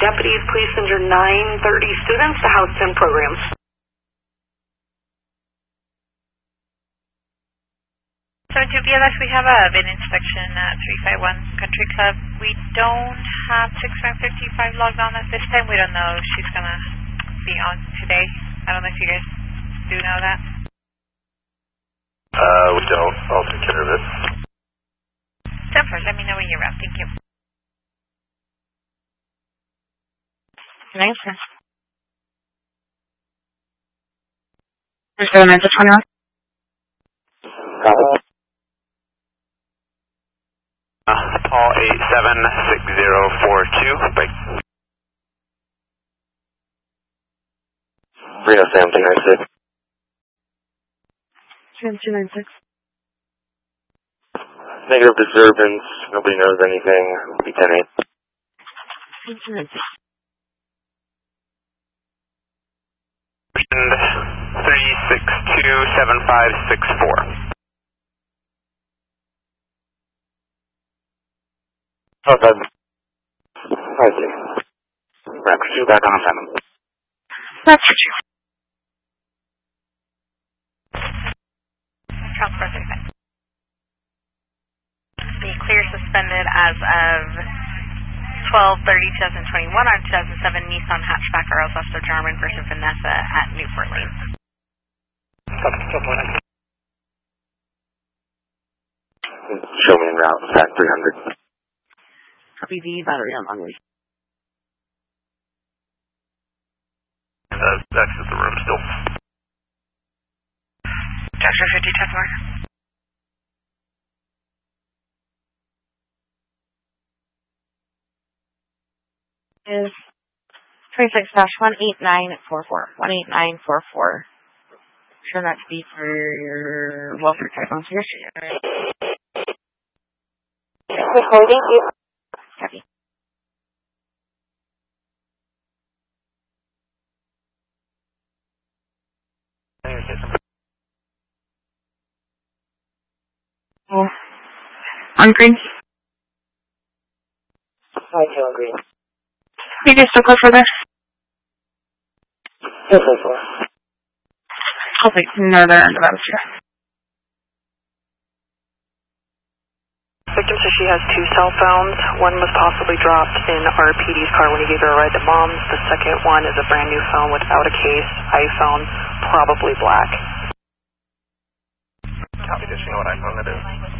deputies, please send your 930 students to House 10 programs. So to BLS, we have a bin inspection at 351 Country Club. We don't have 6955 logged on at this time. We don't know if she's going to be on today. I don't know if you guys do know that. We don't. I'll take care of it. Super. Let me know when you're around. Thank you. Nice. There's 7 minutes of 21. Paul 876042. Break. Reno Sam 296. Sam 296. Negative disturbance. Nobody knows anything. Be 10-8. Sam 296. 3627564. Oh, God. I see. Right, pursue back on Phantom. That's for you. Transfer 35. The clear suspended as of 12/30/2021 on 2007 Nissan hatchback Earl Buster Jarman versus Vanessa at Newport Lane. Show me en route, back 300. Copy the battery on Longley. Exit the room still. Joshua 50, test mark. Is 26-18944. 18944. Sure that to be for your welfare type on here. Recording you. Copy. Oh. On green. Hi, Joe Green. You guys still close for this? Yes, I for. I'll take northern end of atmosphere. Victim says she has 2 cell phones. One was possibly dropped in RPD's car when he gave her a ride to Mom's. The second one is a brand new phone without a case, iPhone, probably black. Copy, does she know what iPhone it is?